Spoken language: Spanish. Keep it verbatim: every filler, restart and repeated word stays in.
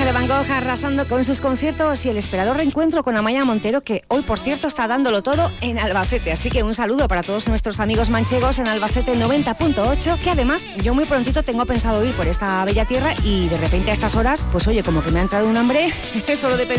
de Van Gogh arrasando con sus conciertos y el esperado reencuentro con Amaia Montero, que hoy, por cierto, está dándolo todo en Albacete. Así que un saludo para todos nuestros amigos manchegos en Albacete noventa punto ocho, que además yo muy prontito tengo pensado ir por esta bella tierra y de repente a estas horas, pues oye, como que me ha entrado un hambre solo de pensar